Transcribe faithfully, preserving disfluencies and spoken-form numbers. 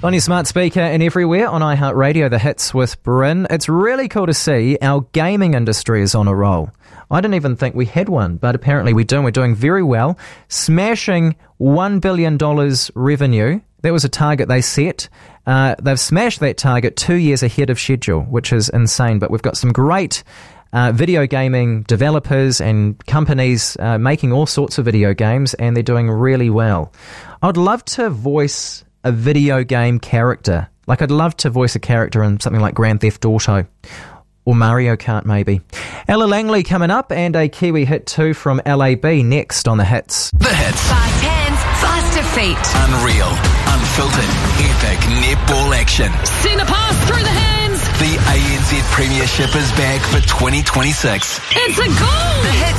On your smart speaker and everywhere on iHeartRadio, The Hits with Bryn. It's really cool to see our gaming industry is on a roll. I didn't even think we had one, but apparently we do, and we're doing very well. Smashing one billion dollars revenue. That was a target they set. Uh, they've smashed that target two years ahead of schedule, which is insane. But we've got some great uh, video gaming developers and companies uh, making all sorts of video games, and they're doing really well. I'd love to voice a video game character. Like, I'd love to voice a character in something like Grand Theft Auto or Mario Kart, maybe. Ella Langley coming up, and a Kiwi hit too from L A B next on The Hits. The Hits. Fast hands, faster feet. Unreal, unfiltered, epic netball action. Send a pass through the hands. The A N Z Premiership is back for twenty twenty-six. It's a goal. The Hits